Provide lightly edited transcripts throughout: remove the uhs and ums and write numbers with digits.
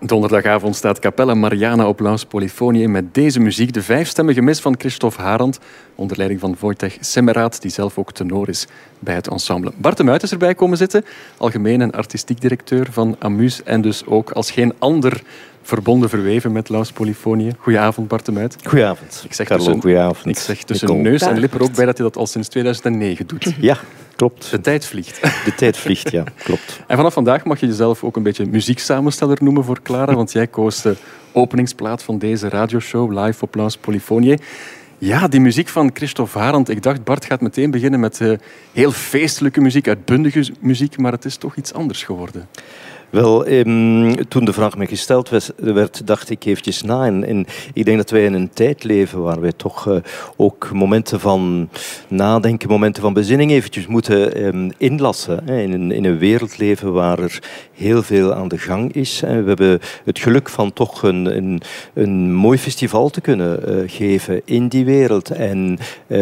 Donderdagavond staat Capella Mariana op Laus Polyfonie met deze muziek, de vijfstemmige mis van Christophe Harand, onder leiding van Wojtek Semmeraat, die zelf ook tenor is bij het ensemble. Bart de Muit is erbij komen zitten, algemeen en artistiek directeur van Amuse en dus ook als geen ander verbonden, verweven met Laus Polyfonie. Goedenavond, Bart de Muit. Goedenavond. Ik zeg tussen neus en lip er ook bij dat hij dat al sinds 2009 doet. Ja, klopt. De tijd vliegt. De tijd vliegt, ja, klopt. En vanaf vandaag mag je jezelf ook een beetje muzieksamensteller noemen voor Clara, want jij koos de openingsplaat van deze radioshow live op Laus Polyfonie. Ja, die muziek van Christophe Harand. Ik dacht, Bart gaat meteen beginnen met heel feestelijke muziek, uitbundige muziek, maar het is toch iets anders geworden. Wel, toen de vraag me gesteld werd, dacht ik eventjes na. En ik denk dat wij in een tijd leven waar wij toch ook momenten van nadenken, momenten van bezinning eventjes moeten inlassen. In een wereld leven waar er heel veel aan de gang is. We hebben het geluk van toch een mooi festival te kunnen geven in die wereld. En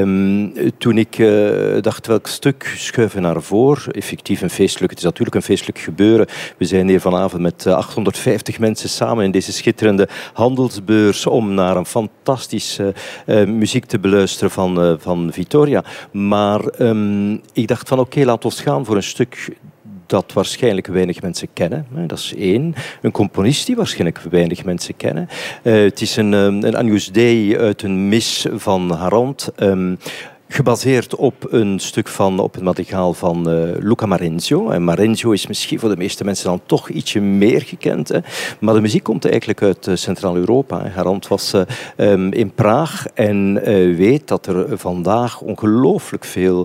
toen ik dacht, welk stuk schuiven naar voren? Effectief een feestelijk, het is natuurlijk een feestelijk gebeuren. We zijn hier vanavond met 850 mensen samen in deze schitterende handelsbeurs om naar een fantastische muziek te beluisteren van Vittoria. Maar ik dacht van oké, laten we gaan voor een stuk dat waarschijnlijk weinig mensen kennen. Dat is één. Een componist die waarschijnlijk weinig mensen kennen. Het is een Agnus Dei uit een mis van Harand. Gebaseerd op een stuk op het madrigaal van Luca Marenzio. En Marenzio is misschien voor de meeste mensen dan toch ietsje meer gekend. Hè. Maar de muziek komt eigenlijk uit Centraal-Europa. Harand was in Praag en weet dat er vandaag ongelooflijk veel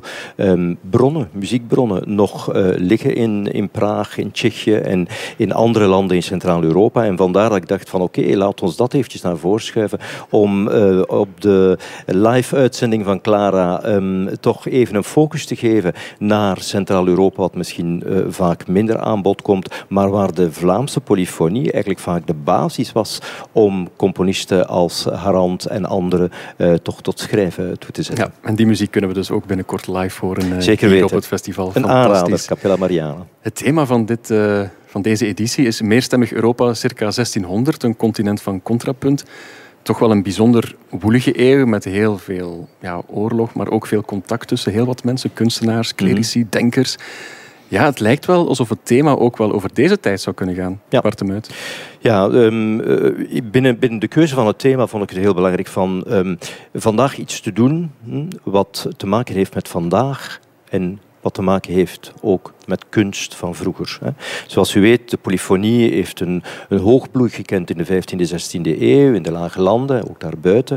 muziekbronnen nog liggen in Praag, in Tsjechië en in andere landen in Centraal-Europa. En vandaar dat ik dacht van oké, laat ons dat eventjes naar voren schuiven om op de live-uitzending van Clara toch even een focus te geven naar Centraal-Europa, wat misschien vaak minder aan bod komt, maar waar de Vlaamse polyfonie eigenlijk vaak de basis was om componisten als Harand en anderen toch tot schrijven toe te zetten. Ja, en die muziek kunnen we dus ook binnenkort live horen. Zeker hier weten. Op het festival. Een aanrader, Capella Mariana. Het thema van deze editie is meerstemmig Europa circa 1600, een continent van contrapunt. Toch wel een bijzonder woelige eeuw met heel veel oorlog, maar ook veel contact tussen heel wat mensen, kunstenaars, clerici, denkers. Ja, het lijkt wel alsof het thema ook wel over deze tijd zou kunnen gaan. Ja. Bart de Muit. Ja, binnen de keuze van het thema vond ik het heel belangrijk van vandaag iets te doen wat te maken heeft met vandaag en wat te maken heeft ook met kunst van vroeger. Zoals u weet, de polyfonie heeft een hoogbloei gekend in de 15e, 16e eeuw, in de lage landen, ook daarbuiten.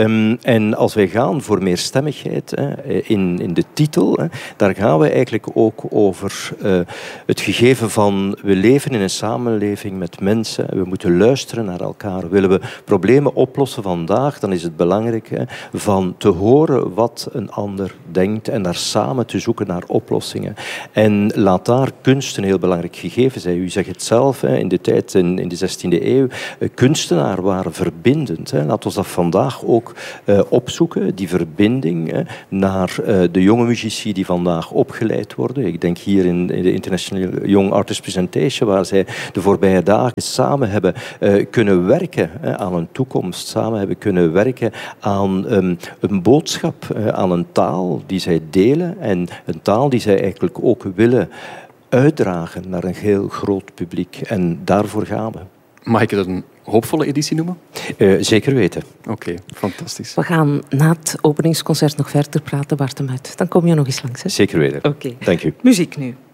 En als wij gaan voor meerstemmigheid in de titel, daar gaan we eigenlijk ook over het gegeven van we leven in een samenleving met mensen, we moeten luisteren naar elkaar. Willen we problemen oplossen vandaag, dan is het belangrijk van te horen wat een ander denkt en daar samen te zoeken naar oplossingen. En laat daar kunst een heel belangrijk gegeven zijn. U zegt het zelf, in de tijd in de 16e eeuw, kunstenaar waren verbindend. Laat ons dat vandaag ook opzoeken, die verbinding naar de jonge muzici die vandaag opgeleid worden. Ik denk hier in de International Young Artist Presentation, waar zij de voorbije dagen samen hebben kunnen werken aan een toekomst, samen hebben kunnen werken aan een boodschap, aan een taal die zij delen en een taal die zij eigenlijk ook willen uitdragen naar een heel groot publiek. En daarvoor gaan we. Mag ik het een hoopvolle editie noemen? Zeker weten. Oké, fantastisch. We gaan na het openingsconcert nog verder praten, Bart de Muit. Dan kom je nog eens langs. Hè? Zeker weten. Oké. Dank u. Muziek nu.